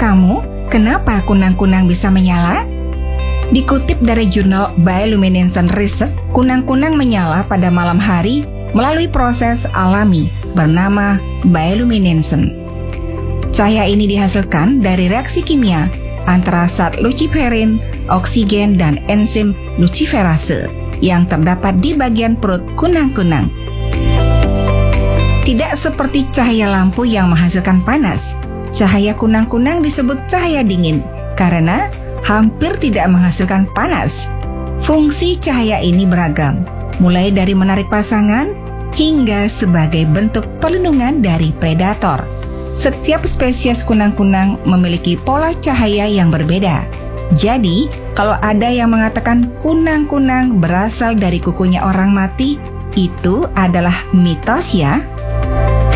kamu, kenapa kunang-kunang bisa menyala? Dikutip dari jurnal Bioluminescence Research, kunang-kunang menyala pada malam hari melalui proses alami bernama bioluminescence. Cahaya ini dihasilkan dari reaksi kimia antara zat luciferin, oksigen, dan enzim luciferase yang terdapat di bagian perut kunang-kunang. Tidak seperti cahaya lampu yang menghasilkan panas, cahaya kunang-kunang disebut cahaya dingin karena hampir tidak menghasilkan panas. Fungsi cahaya ini beragam, mulai dari menarik pasangan hingga sebagai bentuk perlindungan dari predator. Setiap spesies kunang-kunang memiliki pola cahaya yang berbeda. Jadi, kalau ada yang mengatakan kunang-kunang berasal dari kukunya orang mati, itu adalah mitos ya.